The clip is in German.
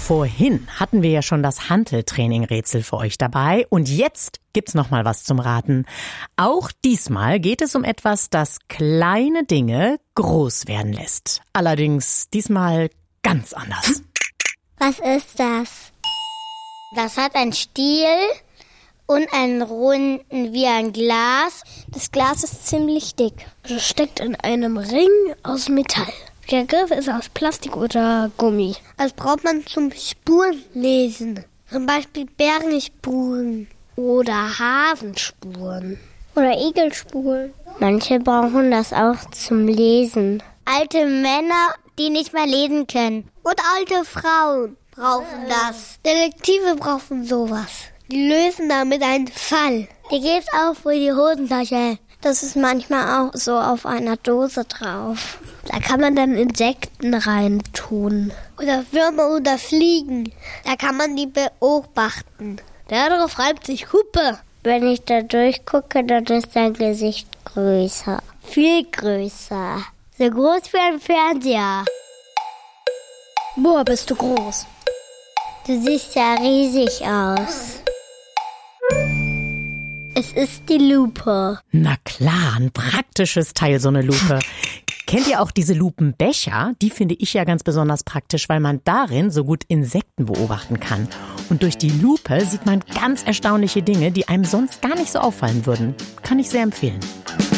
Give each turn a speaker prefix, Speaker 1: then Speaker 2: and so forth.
Speaker 1: Vorhin hatten wir ja schon das Hanteltraining-Rätsel für euch dabei und jetzt gibt's noch mal was zum Raten. Auch diesmal geht es um etwas, das kleine Dinge groß werden lässt. Allerdings diesmal ganz anders.
Speaker 2: Was ist das? Das hat einen Stiel und einen runden wie ein Glas. Das Glas ist ziemlich dick.
Speaker 3: Es steckt in einem Ring aus Metall. Der Griff ist aus Plastik oder Gummi.
Speaker 2: Das braucht man zum Spurenlesen. Zum Beispiel Bärenspuren.
Speaker 3: Oder Hasenspuren.
Speaker 2: Oder Igelspuren. Manche brauchen das auch zum Lesen. Alte Männer, die nicht mehr lesen können. Und alte Frauen brauchen das. Detektive brauchen sowas. Die lösen damit einen Fall. Die geht's auch für die Hosentasche. Das ist manchmal auch so auf einer Dose drauf.
Speaker 3: Da kann man dann Insekten reintun.
Speaker 2: Oder Würmer oder Fliegen. Da kann man die beobachten.
Speaker 3: Darauf reimt sich Hupe.
Speaker 2: Wenn ich da durchgucke, dann ist dein Gesicht größer. Viel größer. So groß wie ein Fernseher.
Speaker 3: Boah, bist du groß.
Speaker 2: Du siehst ja riesig aus. Es ist die Lupe.
Speaker 1: Na klar, ein praktisches Teil, so eine Lupe. Kennt ihr auch diese Lupenbecher? Die finde ich ja ganz besonders praktisch, weil man darin so gut Insekten beobachten kann. Und durch die Lupe sieht man ganz erstaunliche Dinge, die einem sonst gar nicht so auffallen würden. Kann ich sehr empfehlen.